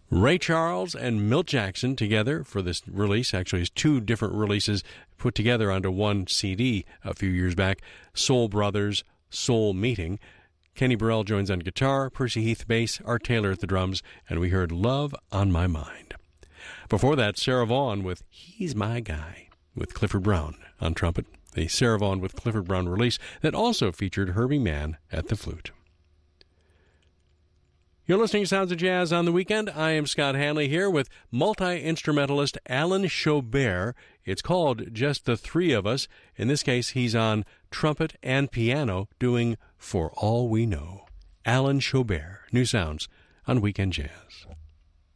Ray Charles and Milt Jackson together for this release. Actually, it's two different releases put together onto one CD a few years back. Soul Brothers, Soul Meeting. Kenny Burrell joins on guitar, Percy Heath bass, Art Taylor at the drums, and we heard Love on My Mind. Before that, Sarah Vaughan with He's My Guy, with Clifford Brown on trumpet. The Sarah Vaughan with Clifford Brown release that also featured Herbie Mann at the flute. You're listening to Sounds of Jazz on the Weekend. I am Scott Hanley here with multi-instrumentalist Alan Chaubert. It's called Just the Three of Us. In this case, he's on trumpet and piano doing For All We Know. Alan Chaubert, new sounds on Weekend Jazz.